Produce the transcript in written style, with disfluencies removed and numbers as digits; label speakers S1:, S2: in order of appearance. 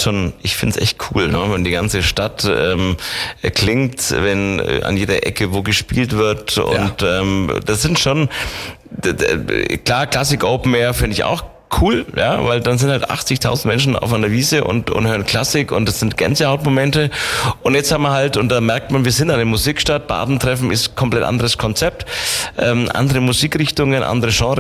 S1: ich finde es echt cool, ne? Wenn die ganze Stadt klingt, wenn an jeder Ecke wo gespielt wird und das sind schon, klar, Classic Open Air finde ich auch cool, ja, weil dann sind halt 80.000 Menschen auf einer Wiese und hören Klassik und das sind Gänsehautmomente. Und jetzt haben wir halt, und da merkt man, wir sind eine Musikstadt, Badentreffen ist komplett anderes Konzept, andere Musikrichtungen, andere Genres.